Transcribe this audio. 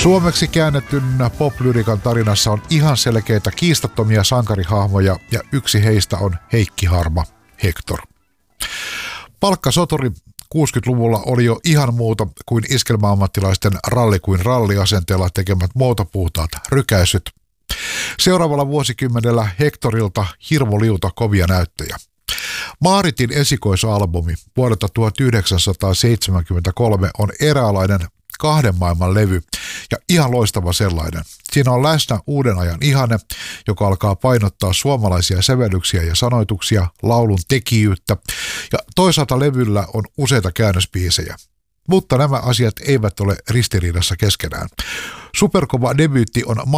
Suomeksi käännetyn pop-lyrikan tarinassa on ihan selkeitä kiistattomia sankarihahmoja ja yksi heistä on Heikki Harma, Hector. Palkkasotori 60-luvulla oli jo ihan muuta kuin iskelmäammattilaisten ralli kuin ralliasenteella tekemät muotopuhtaat rykäisyt. Seuraavalla vuosikymmenellä Hectorilta hirmuliuta kovia näyttöjä. Maaritin esikoisalbumi vuodelta 1973 on eräänlainen kahden maailman levy ja ihan loistava sellainen. Siinä on läsnä uuden ajan ihanne, joka alkaa painottaa suomalaisia sävellyksiä ja sanoituksia, laulun tekijyyttä ja toisaalta levyllä on useita käännösbiisejä. Mutta nämä asiat eivät ole ristiriidassa keskenään. Superkova debyytti on